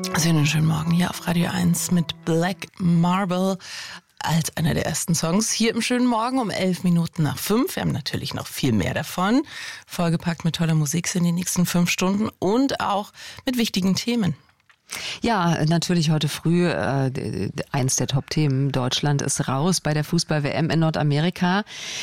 Also einen schönen Morgen hier auf Radio 1 mit Black Marble als einer der ersten Songs. Hier im schönen Morgen um 5:11. Wir haben natürlich noch viel mehr davon. Vollgepackt mit toller Musik sind die nächsten 5 Stunden und auch mit wichtigen Themen. Ja, natürlich heute früh eins der Top-Themen. Deutschland ist raus bei der Fußball-WM in Nordamerika.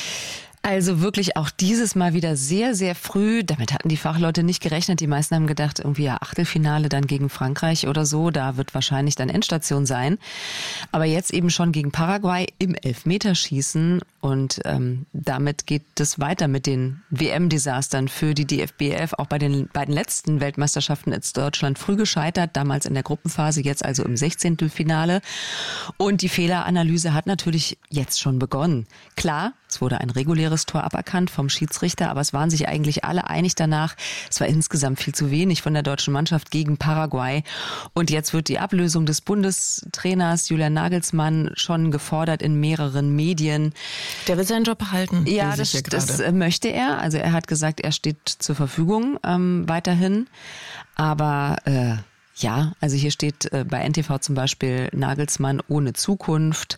Also wirklich auch dieses Mal wieder sehr, sehr früh. Damit hatten die Fachleute nicht gerechnet. Die meisten haben gedacht, irgendwie ja Achtelfinale dann gegen Frankreich oder so. Da wird wahrscheinlich dann Endstation sein. Aber jetzt eben schon gegen Paraguay im Elfmeterschießen. Und damit geht es weiter mit den WM-Desastern für die DFB 11. Auch bei den beiden letzten Weltmeisterschaften ist Deutschland früh gescheitert. Damals in der Gruppenphase, jetzt also im 16. Finale. Und die Fehleranalyse hat natürlich jetzt schon begonnen. Klar, es wurde ein reguläres Tor aberkannt vom Schiedsrichter, aber es waren sich eigentlich alle einig danach. Es war insgesamt viel zu wenig von der deutschen Mannschaft gegen Paraguay. Und jetzt wird die Ablösung des Bundestrainers Julian Nagelsmann schon gefordert in mehreren Medien. Der will seinen Job behalten. Ja, das möchte er. Also er hat gesagt, er steht zur Verfügung weiterhin. Aber ja, also hier steht bei NTV zum Beispiel Nagelsmann ohne Zukunft.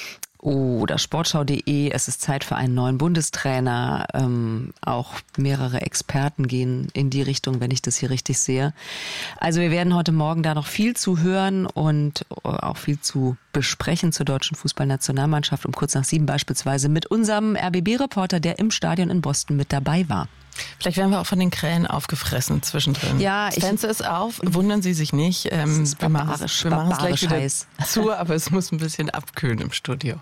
Oder Sportschau.de, es ist Zeit für einen neuen Bundestrainer. Auch mehrere Experten gehen in die Richtung, wenn ich das hier richtig sehe. Also wir werden heute Morgen da noch viel zu hören und auch viel zu besprechen zur deutschen Fußballnationalmannschaft um kurz nach 7 beispielsweise mit unserem RBB-Reporter, der im Stadion in Boston mit dabei war. Vielleicht werden wir auch von den Krähen aufgefressen zwischendrin. Ja, das Fenster ist auf, wundern Sie sich nicht. Wir machen es gleich wieder zu, aber es muss ein bisschen abkühlen im Studio.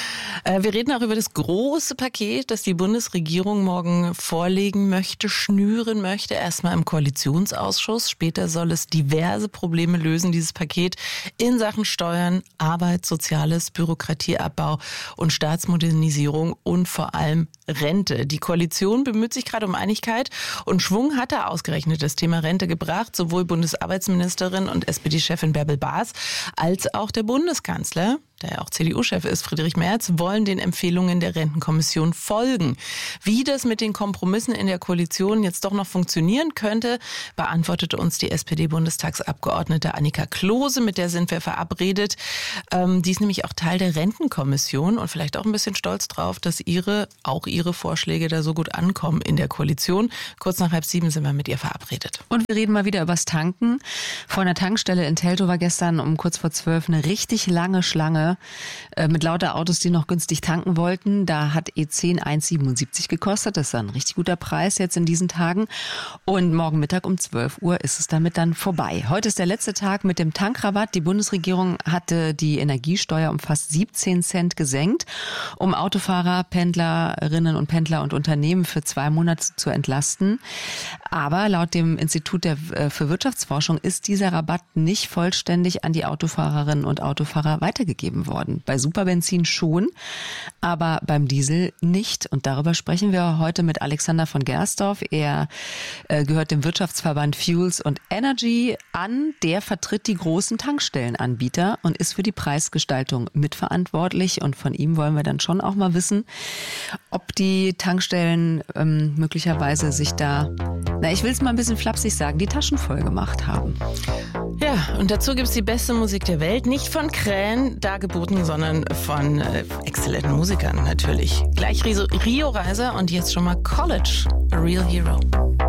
Wir reden auch über das große Paket, das die Bundesregierung morgen vorlegen möchte, schnüren möchte. Erstmal im Koalitionsausschuss. Später soll es diverse Probleme lösen, dieses Paket in Sachen Steuern, Arbeit, Soziales, Bürokratieabbau und Staatsmodernisierung und vor allem Rente. Die Koalition bemüht sich gerade um Einigkeit und Schwung hat da ausgerechnet das Thema Rente gebracht. Sowohl Bundesarbeitsministerin und SPD-Chefin Bärbel Baas als auch der Bundeskanzler, der ja auch CDU-Chef ist, Friedrich Merz, wollen den Empfehlungen der Rentenkommission folgen. Wie das mit den Kompromissen in der Koalition jetzt doch noch funktionieren könnte, beantwortete uns die SPD-Bundestagsabgeordnete Annika Klose, mit der sind wir verabredet. Die ist nämlich auch Teil der Rentenkommission und vielleicht auch ein bisschen stolz drauf, dass ihre Vorschläge da so gut ankommen in der Koalition. Kurz nach 6:30 sind wir mit ihr verabredet. Und wir reden mal wieder übers Tanken. Vor einer Tankstelle in Teltow war gestern um kurz vor 12 eine richtig lange Schlange mit lauter Autos, die noch günstig tanken wollten. Da hat E10 1,77 gekostet. Das ist ein richtig guter Preis jetzt in diesen Tagen. Und morgen Mittag um 12 Uhr ist es damit dann vorbei. Heute ist der letzte Tag mit dem Tankrabatt. Die Bundesregierung hatte die Energiesteuer um fast 17 Cent gesenkt, um Autofahrer, Pendlerinnen und Pendler und Unternehmen für 2 Monate zu entlasten. Aber laut dem Institut für Wirtschaftsforschung ist dieser Rabatt nicht vollständig an die Autofahrerinnen und Autofahrer weitergegeben worden. Bei Superbenzin schon, aber beim Diesel nicht. Und darüber sprechen wir heute mit Alexander von Gersdorf. Er gehört dem Wirtschaftsverband Fuels und Energy an. Der vertritt die großen Tankstellenanbieter und ist für die Preisgestaltung mitverantwortlich. Und von ihm wollen wir dann schon auch mal wissen, ob die Tankstellen möglicherweise sich da, ich will es mal ein bisschen flapsig sagen, die Taschen voll gemacht haben. Ja, und dazu gibt's die beste Musik der Welt. Nicht von Krähen dargeboten, sondern von exzellenten Musikern natürlich. Gleich Rio Reiser und jetzt schon mal College, A Real Hero.